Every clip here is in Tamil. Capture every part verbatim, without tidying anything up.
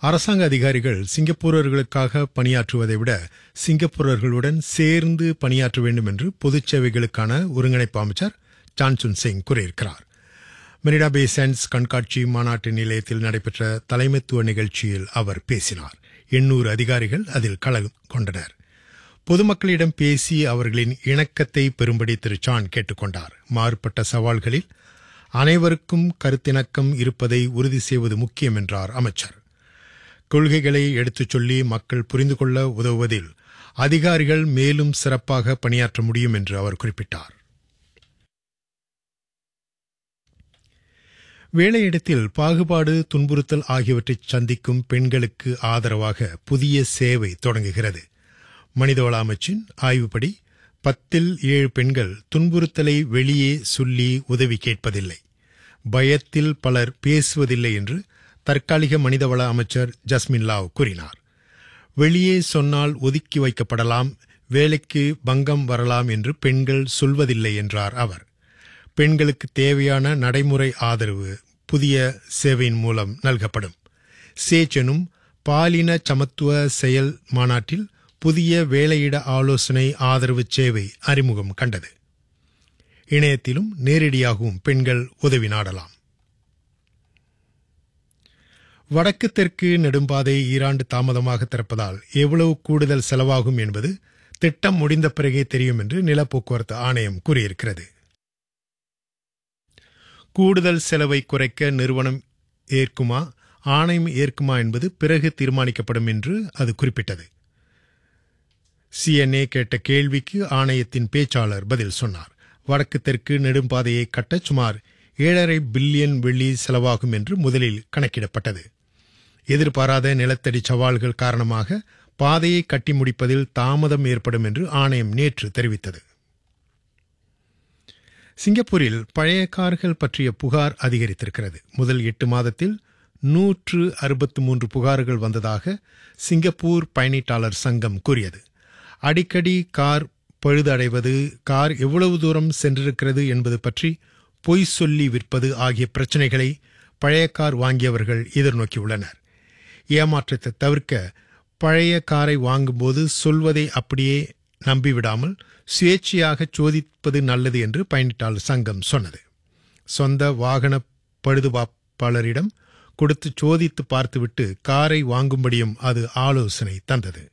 அரசாங்க அதிகாரிகள் சிங்கப்பூரர்களுக்காக பணியாற்றுவதை விட சிங்கப்பூரர்களுடன் சேர்ந்து பணியாற்ற வேண்டும் என்று பொதுச் சேவைகளுக்கான ஒருங்கிணைப்பு அமைச்சர் சான்சுன் சிங் கூறியிருக்கிறார். மெரினா பே சாண்ட்ஸ் கண்காட்சி மாநாட்டு நிலையத்தில் நடைபெற்ற தலைமைத்துவ நிகழ்ச்சியில் அவர் பேசினார். எண்ணூறு அதிகாரிகள் அதில் கலந்து கொண்டனர். பொதுமக்களிடம் பேசி அவர்களின் இணக்கத்தை பெறும்படி திரு சான் கேட்டுக் கொண்டார். மாறுபட்ட சவால்களில் அனைவருக்கும் கருத்திணக்கம் இருப்பதை உறுதி செய்வது முக்கியம் என்றார் அமைச்சர். கொள்கைகளை எடுத்துச் சொல்லி மக்கள் புரிந்து கொள்ள உதவுவதில் அதிகாரிகள் மேலும் சிறப்பாக பணியாற்ற முடியும் என்று அவர் குறிப்பிட்டார். வேலையிடத்தில் பாகுபாடு, துன்புறுத்தல் ஆகியவற்றை சந்திக்கும் பெண்களுக்கு ஆதரவாக புதிய சேவை தொடங்குகிறது. மனிதவள அமைச்சின் ஆய்வுப்படி பத்தில் ஏழு பெண்கள் துன்புறுத்தலை வெளியே சொல்லி உதவி கேட்பதில்லை. பயத்தில் பலர் பேசுவதில்லை என்று தற்காலிக மனிதவள அமைச்சர் ஜஸ்மின் லாவ் கூறினார். வெளியே சொன்னால் ஒதுக்கி வைக்கப்படலாம், வேலைக்கு பங்கம் வரலாம் என்று பெண்கள் சொல்வதில்லை என்றார் அவர். பெண்களுக்கு தேவையான நடைமுறை ஆதரவு புதிய சேவையின் மூலம் நல்கப்படும். சேச் எனும் பாலின சமத்துவ செயல் மாநாட்டில் புதிய வேலையிட ஆலோசனை ஆதரவு சேவை அறிமுகம் கண்டது. இணையத்திலும் நேரடியாகவும் பெண்கள் உதவி நாடலாம். வடக்கு தெற்கு நெடும்பாதை ஈராண்டு தாமதமாக திறப்பதால் எவ்வளவு கூடுதல் செலவாகும் என்பது திட்டம் முடிந்த பிறகே தெரியும் என்று நிலப்போக்குவரத்து ஆணையம் கூறியிருக்கிறது. கூடுதல் செலவை குறைக்க நிறுவனம் ஏற்குமா, ஆணையம் ஏற்குமா என்பது பிறகு தீர்மானிக்கப்படும் என்று அது குறிப்பிட்டது. சிஎன்ஏ கேட்ட கேள்விக்கு ஆணையத்தின் பேச்சாளர் பதில் சொன்னார். வடக்கு தெற்கு நெடும்பாதையை கட்ட சுமார் ஏழரை பில்லியன் வெள்ளி செலவாகும் என்று முதலில் கணக்கிடப்பட்டது. எதிர்பாராத நிலத்தடி சவால்கள் காரணமாக பாதையை கட்டி முடிப்பதில் தாமதம் ஏற்படும் என்று ஆணையம் நேற்று தெரிவித்தது. சிங்கப்பூரில் பழைய கார்கள் பற்றிய புகார் அதிகரித்திருக்கிறது. முதல் எட்டு மாதத்தில் நூற்று அறுபத்து மூன்று புகார்கள் வந்ததாக சிங்கப்பூர் பயணீட்டாளர் சங்கம் கூறியது. அடிக்கடி கார் பழுதடைவது, கார் எவ்வளவு தூரம் சென்றிருக்கிறது என்பது பற்றி பொய் சொல்லி விற்பது ஆகிய பிரச்சினைகளை பழைய கார் வாங்கியவர்கள் எதிர்நோக்கியுள்ளனர். ஏமாற்றத்தை தவிர்க்க பழைய காரை வாங்கும்போது சொல்வதை அப்படியே நம்பிவிடாமல் சுயேட்சையாக சோதிப்பது நல்லது என்று பயணிட்டாளர் சங்கம் சொன்னது. சொந்த வாகன பழுதுபார்ப்பாளரிடம் கொடுத்து சோதித்து பார்த்துவிட்டு காரை வாங்கும்படியும் அது ஆலோசனை தந்தது.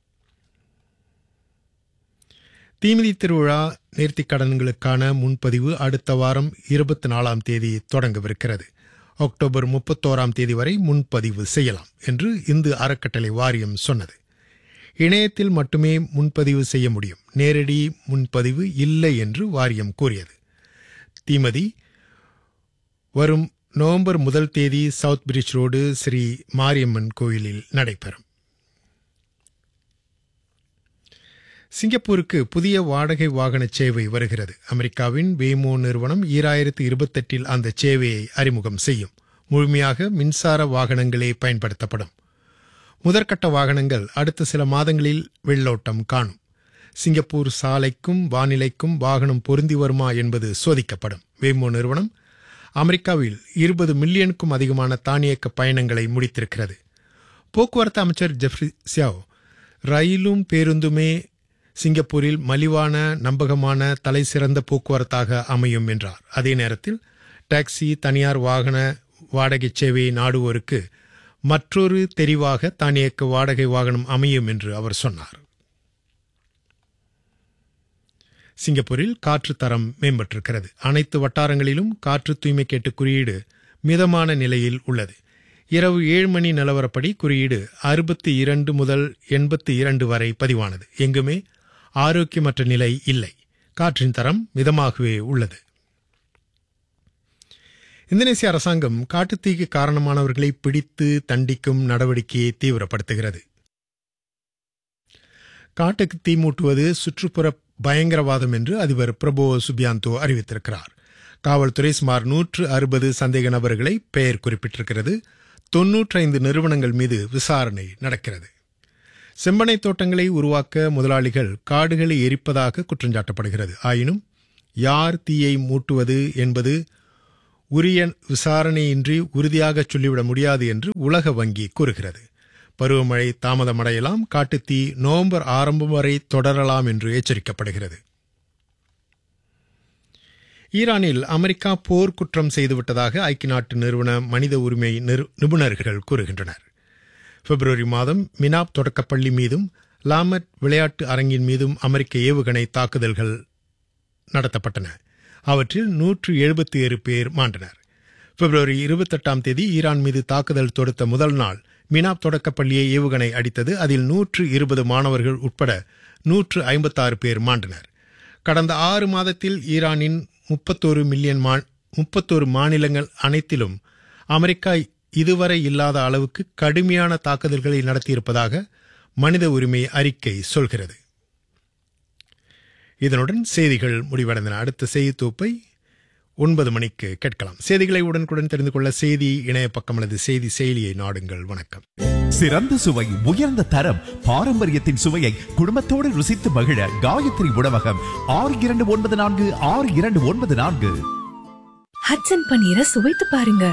தீமிதி திருவிழா நேர்த்திக் கடன்களுக்கான முன்பதிவு அடுத்த வாரம் இருபத்தி நாலாம் தேதி தொடங்கவிருக்கிறது. அக்டோபர் முப்பத்தோராம் தேதி வரை முன்பதிவு செய்யலாம் என்று இந்து அறக்கட்டளை வாரியம் சொன்னது. இணையத்தில் மட்டுமே முன்பதிவு செய்ய முடியும், நேரடி முன்பதிவு இல்லை என்று வாரியம் கூறியது. தீமதி வரும் நவம்பர் முதல் தேதி south bridge road Sri Mariamman கோயிலில் நடைபெறும். சிங்கப்பூருக்கு புதிய வாடகை வாகன சேவை வருகிறது. அமெரிக்காவின் வேமோ நிறுவனம் ஈராயிரத்து இருபத்தெட்டில் அந்த சேவையை அறிமுகம் செய்யும். முழுமையாக மின்சார வாகனங்களே பயன்படுத்தப்படும். முதற்கட்ட வாகனங்கள் அடுத்த சில மாதங்களில் வெள்ளோட்டம் காணும். சிங்கப்பூர் சாலைக்கும் வானிலைக்கும் வாகனம் பொருந்தி வருமா என்பது சோதிக்கப்படும். வேமோ நிறுவனம் அமெரிக்காவில் இருபது மில்லியனுக்கும் அதிகமான தானியக்க பயணங்களை முடித்திருக்கிறது. போக்குவரத்து அமைச்சர் ஜெஃப்ரி சியாவ், ரயிலும் பேருந்துமே சிங்கப்பூரில் மலிவான, நம்பகமான, தலை சிறந்த போக்குவரத்தாக அமையும் என்றார். அதே நேரத்தில் டாக்ஸி, தனியார் வாகன வாடகை சேவையை நாடுவோருக்கு மற்றொரு தெரிவாக தானியக்க வாடகை வாகனம் அமையும் என்று அவர் சொன்னார். சிங்கப்பூரில் காற்று தரம் மேம்பட்டிருக்கிறது. அனைத்து வட்டாரங்களிலும் காற்று தூய்மை கேட்டு குறியீடு மிதமான நிலையில் உள்ளது. இரவு ஏழு மணி நிலவரப்படி குறியீடு அறுபத்தி இரண்டு முதல் எண்பத்தி இரண்டு வரை பதிவானது. எங்குமே ஆரோக்கியமற்ற நிலை இல்லை. காற்றின் தரம் மிதமாகவே உள்ளது. இந்தோனேசிய அரசாங்கம் காட்டுத்தீக்கு காரணமானவர்களை பிடித்து தண்டிக்கும் நடவடிக்கையை தீவிரப்படுத்துகிறது. காட்டுக்கு தீ மூட்டுவது சுற்றுப்புற பயங்கரவாதம் என்று அதிபர் பிரபோவோ சுபியாந்தோ அறிவித்திருக்கிறார். காவல்துறை சுமார் நூற்று அறுபது சந்தேக நபர்களை பெயர் குறிப்பிட்டிருக்கிறது. தொன்னூற்றி ஐந்து நிறுவனங்கள் மீது விசாரணை நடக்கிறது. செம்பனை தோட்டங்களை உருவாக்க முதலாளிகள் காடுகளை எரிப்பதாக குற்றஞ்சாட்டப்படுகிறது. ஆயினும் யார் தீயை மூட்டுவது என்பது உரிய விசாரணையின்றி உறுதியாக சொல்லிவிட முடியாது என்று உலக வங்கி கூறுகிறது. பருவமழை தாமதமடையலாம், காட்டுத்தீ நவம்பர் ஆரம்பம் வரை தொடரலாம் என்று எச்சரிக்கப்படுகிறது. ஈரானில் அமெரிக்கா போர் குற்றம் செய்துவிட்டதாக ஐக்கிய நாட்டு நிறுவன மனித உரிமை நிபுணர்கள் கூறுகின்றனர். பிப்ரவரி மாதம் மினாப் தொடக்கப்பள்ளி மீதும் லாமட் விளையாட்டு அரங்கின் மீதும் அமெரிக்க ஏவுகணை தாக்குதல்கள் நடத்தப்பட்டன. அவற்றில் நூற்று எழுபத்தி ஏழு பேர் மாண்டனர். பிப்ரவரி இருபத்தெட்டாம் தேதி ஈரான் மீது தாக்குதல் தொடுத்த முதல் நாள் மினாப் தொடக்கப்பள்ளியை ஏவுகணை அடித்தது. அதில் நூற்று இருபது மாணவர்கள் உட்பட நூற்று ஐம்பத்தாறு பேர் மாண்டனர். கடந்த ஆறு மாதத்தில் ஈரானின் முப்பத்தோரு மில்லியன் முப்பத்தோரு மாநிலங்கள் அனைத்திலும் அமெரிக்கா இதுவரை இல்லாத அளவுக்கு கடுமையான தாக்குதல்களை நடத்தியிருப்பதாக மனித உரிமை அறிக்கை சொல்கிறது. இதனுடன் செய்திகள் முடிவடைந்தன. அடுத்த செய்தி தொகுப்பை ஒன்பது மணிக்கு கேட்கலாம். செய்திகளை உடனுக்குடன் தெரிந்து கொள்ள செய்தி இணைய பக்கம் அல்லது செய்தி செயலியை நாடுங்கள். வணக்கம். சிறந்த சுவை, உயர்ந்த தரம், பாரம்பரியத்தின் சுவையை குடும்பத்தோடு ருசித்து மகிழ காயத்ரி உணவகம். ஆறு இரண்டு ஒன்பது நான்கு ஆறு இரண்டு ஒன்பது நான்கு. ஹட்சன் பன்னீரை சுவைத்து பாருங்க.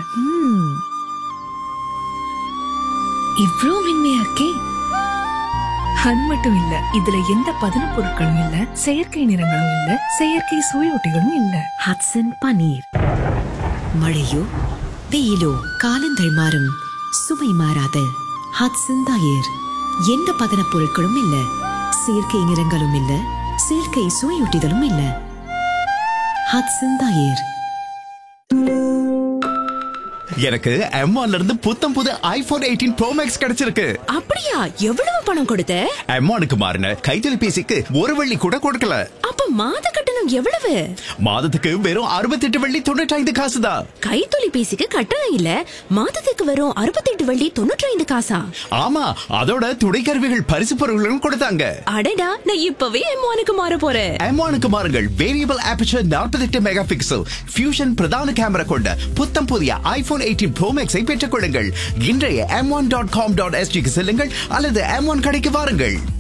இவ்ளோ மென்மையா இருக்கே. அது மட்டும் இல்ல, இதுல எந்த பதன பொருட்களும் இல்ல, செயற்கை நிறங்களும் இல்ல, செயற்கை சுவையொட்டிகளும் இல்ல. ஹட்சன் பன்னீர். மழையோ வெயிலோ காலங்கள் மாறும், சுவை மாறாத ஹட்சன் தயிர். எந்த பதன பொருட்களும் இல்ல, செயற்கை நிறங்களும் இல்ல, செயற்கை சுவையொட்டிகளும் இல்ல. ஹட்சன் தயிர். எனக்கு எம் ஒன்ல இருந்து புத்தம் புது ஐபோன் எயிட்டீன் ப்ரோ மேக்ஸ் கிடைச்சிருக்கு. அப்படியா? எவ்வளவு பணம் கொடுத்த? எம் ஒன்னுக்கு மாறின கைத்தொலைபேசிக்கு ஒரு வெள்ளி கூட கொடுக்கல. அப்ப மாத கட்டணம் எவ்வளவு? மாதத்துக்கு வெறும் அறுபத்தி எட்டு வெள்ளி தொண்ணூற்றி ஐந்து காசு தான். கைத்தொலைபேசிக்கு கட்டணம் இல்ல, மாதத்துக்கு வெறும் அறுபத்தி எட்டு வெள்ளி தொண்ணூற்றி ஐந்து காசா? ஆமா, அதோட துணைக்கருவிகள் பரிசு பொருட்களும் கொடுத்தாங்க. அடடா, நான் இப்பவே எம் ஒன்னுக்கு மாற போறேன். எம் ஒன்னுக்கு மாறுங்கள். வேரியபிள் ஆபர்ச்சர் நாற்பத்தி எட்டு மெகா பிக்சல் ஃபியூஷன் பிரதான கேமரா கொண்ட புத்தம் புதிய ஐபோன் எயிட்டீன் ப்ரோ மேக்ஸை பெற்றுக் கொள்ளுங்கள். இன்றைய M one dot com dot எஸ்ஜிக்கு செல்லுங்கள் அல்லது எம் ஒன் கடைக்கு வாருங்கள்.